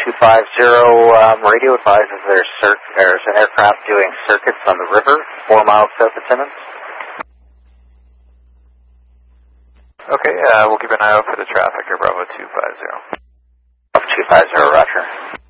radio advises there's an aircraft doing circuits on the river, 4 miles south of Timmins. Okay, we'll keep an eye out for the traffic, or Bravo 250. Bravo 250, roger.